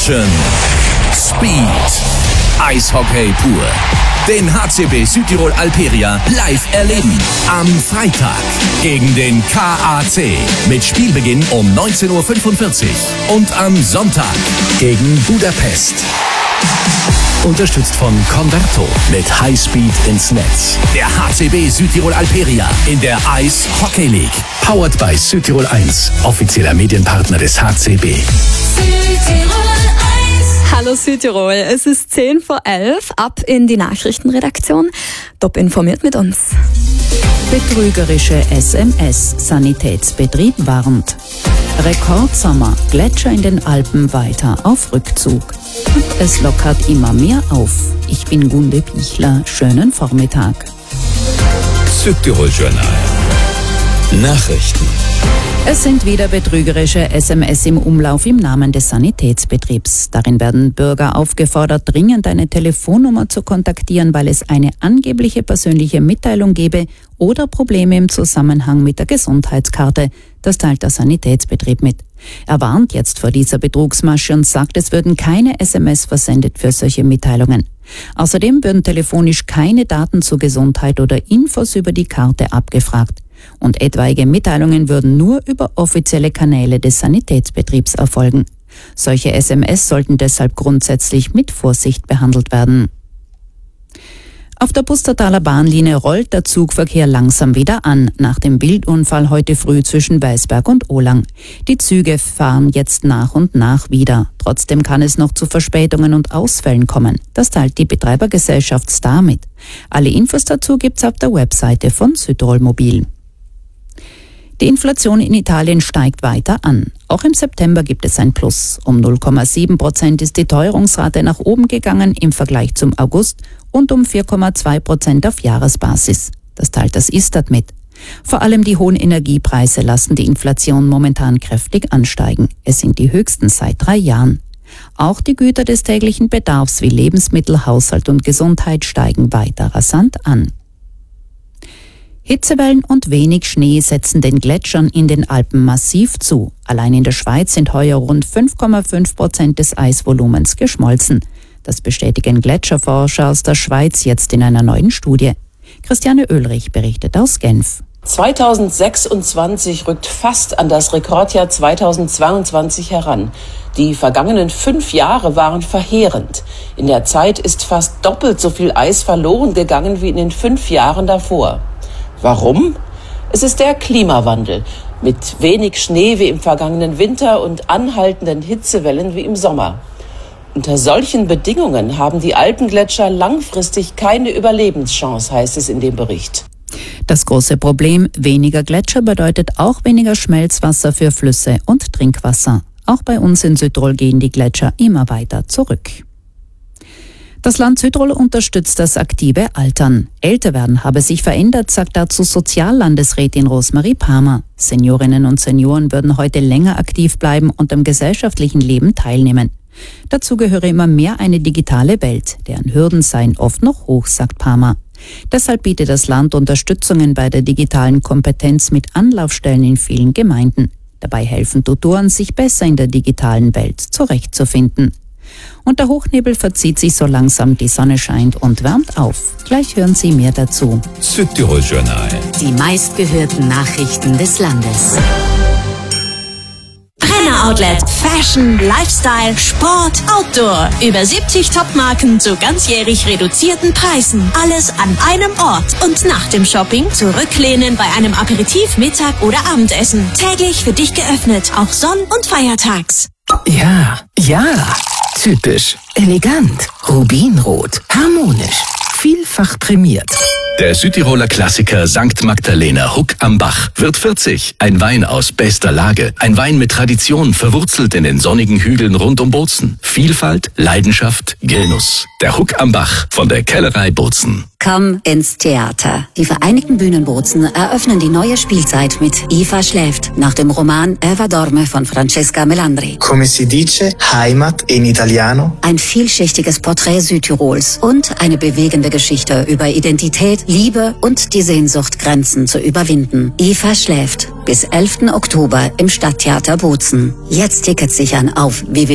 Passion, Speed, Eishockey pur. Den HCB Südtirol Alperia live erleben. Am Freitag gegen den KAC mit Spielbeginn um 19:45 Uhr. Und am Sonntag gegen Budapest. Unterstützt von Converto mit Highspeed ins Netz. Der HCB Südtirol Alperia in der Ice Hockey League. Powered by Südtirol 1, offizieller Medienpartner des HCB. Südtirol 1. Hallo Südtirol, es ist 10:11, ab in die Nachrichtenredaktion. Top informiert mit uns. Betrügerische SMS, Sanitätsbetrieb warnt. Rekordsommer, Gletscher in den Alpen weiter auf Rückzug. Und es lockert immer mehr auf. Ich bin Gunde Pichler, schönen Vormittag. Südtirol Journal. Nachrichten. Es sind wieder betrügerische SMS im Umlauf im Namen des Sanitätsbetriebs. Darin werden Bürger aufgefordert, dringend eine Telefonnummer zu kontaktieren, weil es eine angebliche persönliche Mitteilung gebe oder Probleme im Zusammenhang mit der Gesundheitskarte. Das teilt der Sanitätsbetrieb mit. Er warnt jetzt vor dieser Betrugsmasche und sagt, es würden keine SMS versendet für solche Mitteilungen. Außerdem würden telefonisch keine Daten zur Gesundheit oder Infos über die Karte abgefragt. Und etwaige Mitteilungen würden nur über offizielle Kanäle des Sanitätsbetriebs erfolgen. Solche SMS sollten deshalb grundsätzlich mit Vorsicht behandelt werden. Auf der Pustertaler Bahnlinie rollt der Zugverkehr langsam wieder an, nach dem Wildunfall heute früh zwischen Weisberg und Ohlang. Die Züge fahren jetzt nach und nach wieder. Trotzdem kann es noch zu Verspätungen und Ausfällen kommen. Das teilt die Betreibergesellschaft Star mit. Alle Infos dazu gibt's auf der Webseite von Südtirol Mobil. Die Inflation in Italien steigt weiter an. Auch im September gibt es ein Plus. Um 0,7% ist die Teuerungsrate nach oben gegangen im Vergleich zum August und um 4,2% auf Jahresbasis. Das teilt das Istat mit. Vor allem die hohen Energiepreise lassen die Inflation momentan kräftig ansteigen. Es sind die höchsten seit 3 Jahren. Auch die Güter des täglichen Bedarfs wie Lebensmittel, Haushalt und Gesundheit steigen weiter rasant an. Hitzewellen und wenig Schnee setzen den Gletschern in den Alpen massiv zu. Allein in der Schweiz sind heuer rund 5,5% des Eisvolumens geschmolzen. Das bestätigen Gletscherforscher aus der Schweiz jetzt in einer neuen Studie. Christiane Oehlrich berichtet aus Genf. 2026 rückt fast an das Rekordjahr 2022 heran. Die vergangenen 5 Jahre waren verheerend. In der Zeit ist fast doppelt so viel Eis verloren gegangen wie in den 5 Jahren davor. Warum? Es ist der Klimawandel. Mit wenig Schnee wie im vergangenen Winter und anhaltenden Hitzewellen wie im Sommer. Unter solchen Bedingungen haben die Alpengletscher langfristig keine Überlebenschance, heißt es in dem Bericht. Das große Problem, weniger Gletscher bedeutet auch weniger Schmelzwasser für Flüsse und Trinkwasser. Auch bei uns in Südtirol gehen die Gletscher immer weiter zurück. Das Land Südtirol unterstützt das aktive Altern. Älter werden habe sich verändert, sagt dazu Soziallandesrätin Rosmarie Palmer. Seniorinnen und Senioren würden heute länger aktiv bleiben und am gesellschaftlichen Leben teilnehmen. Dazu gehöre immer mehr eine digitale Welt, deren Hürden seien oft noch hoch, sagt Palmer. Deshalb bietet das Land Unterstützungen bei der digitalen Kompetenz mit Anlaufstellen in vielen Gemeinden. Dabei helfen Tutoren, sich besser in der digitalen Welt zurechtzufinden. Und der Hochnebel verzieht sich so langsam, die Sonne scheint und wärmt auf. Gleich hören Sie mehr dazu. Südtirol Journal. Die meistgehörten Nachrichten des Landes. Brenner Outlet. Fashion, Lifestyle, Sport, Outdoor. Über 70 Topmarken zu ganzjährig reduzierten Preisen. Alles an einem Ort. Und nach dem Shopping zurücklehnen bei einem Aperitif, Mittag oder Abendessen. Täglich für dich geöffnet, auch sonn- und feiertags. Ja. Typisch, elegant, rubinrot, harmonisch, vielfach prämiert. Der Südtiroler Klassiker St. Magdalena Huck am Bach wird 40. Ein Wein aus bester Lage. Ein Wein mit Tradition, verwurzelt in den sonnigen Hügeln rund um Bozen. Vielfalt, Leidenschaft, Genuss. Der Huck am Bach von der Kellerei Bozen. Komm ins Theater. Die Vereinigten Bühnen Bozen eröffnen die neue Spielzeit mit Eva schläft, nach dem Roman Eva dorme von Francesca Melandri. Come si dice, Heimat in Italiano. Ein vielschichtiges Porträt Südtirols und eine bewegende Geschichte über Identität, Liebe und die Sehnsucht, Grenzen zu überwinden. Eva schläft. Bis 11. Oktober im Stadttheater Bozen. Jetzt Tickets sichern auf www.